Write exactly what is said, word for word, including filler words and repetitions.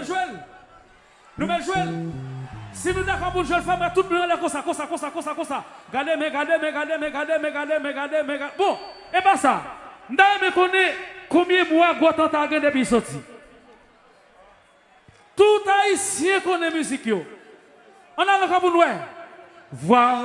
allons jouer. Nous allons jouer. Si nous d'accord pour jouer le femme, tout le monde est comme ça, comme ça, comme ça, comme ça, comme ça. Regardez, mais regardez, mais regardez, mais regardez, mais regardez, mais regardez, mais regardez. Bon, et pas ça. Nous allons connaître combien de mois Gotan a gagné depuis sorti. Tout haïtien connaît musique. On a le cas pour nous. Voir